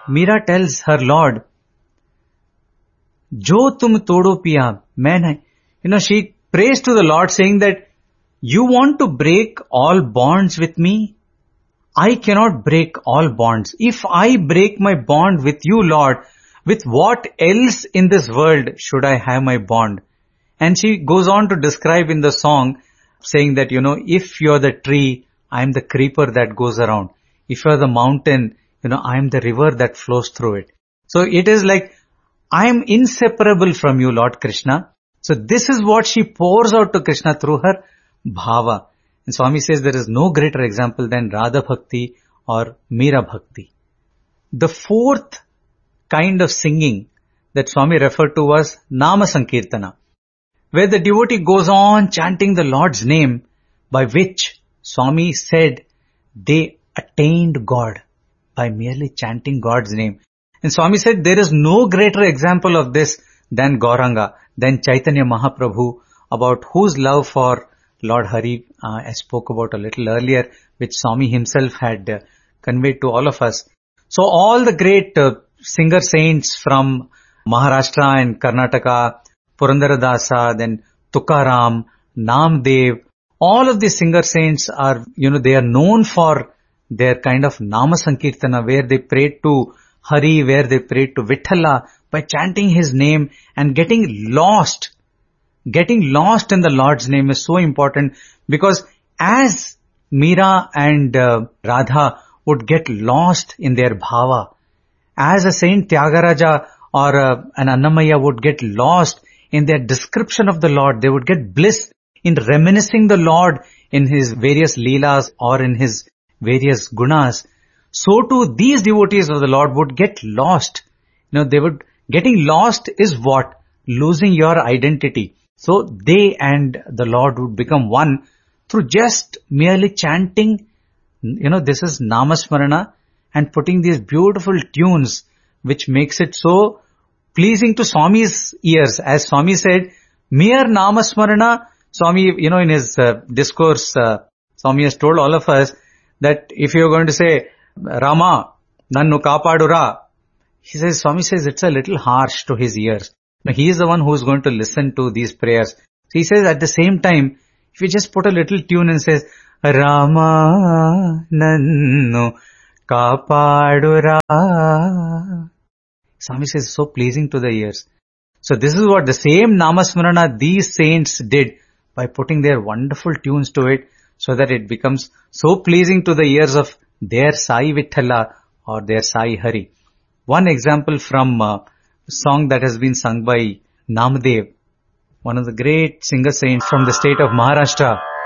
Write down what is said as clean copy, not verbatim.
Meera tells her Lord, Jo tum todo piya, main hai. She prays to the Lord saying that, you want to break all bonds with me? I cannot break all bonds. If I break my bond with you, Lord, with what else in this world should I have my bond? And she goes on to describe in the song saying that, if you're the tree, I'm the creeper that goes around. If you're the mountain, I'm the river that flows through it. So it is like, I'm inseparable from you, Lord Krishna. So this is what she pours out to Krishna through her bhava. And Swami says there is no greater example than Radha Bhakti or Meera Bhakti. The fourth kind of singing that Swami referred to was Nama Sankirtana, where the devotee goes on chanting the Lord's name, by which Swami said they attained God by merely chanting God's name. And Swami said there is no greater example of this than Gauranga, than Chaitanya Mahaprabhu, about whose love for Lord Hari I spoke about a little earlier, which Swami himself had conveyed to all of us. So all the great singer saints from Maharashtra and Karnataka, Purandaradasa, then Tukaram, Namdev, all of these singer saints are, they are known for their kind of Nama Sankirtana, where they prayed to Hari, where they prayed to Vithala by chanting his name and getting lost. Getting lost in the Lord's name is so important, because as Meera and Radha would get lost in their bhava, as a Saint Tyagaraja or an Annamaya would get lost in their description of the Lord, they would get bliss in reminiscing the Lord in his various leelas or in his various gunas. So too these devotees of the Lord would get lost. Getting lost is what? Losing your identity. So they and the Lord would become one through just merely chanting, this is Namasmarana, and putting these beautiful tunes, which makes it so pleasing to Swami's ears. As Swami said, mere Namasmarana, Swami, in his discourse, Swami has told all of us that if you're going to say, Rama, Nannu Kapadura, Swami says it's a little harsh to his ears. Now, he is the one who is going to listen to these prayers. So he says at the same time, if you just put a little tune and says, Rama Nannu Kapadura, Swami says so pleasing to the ears. So this is what the same Namasmarana these saints did by putting their wonderful tunes to it, so that it becomes so pleasing to the ears of their Sai Vithala or their Sai Hari. One example from a song that has been sung by Namdev, one of the great singer saints from the state of Maharashtra.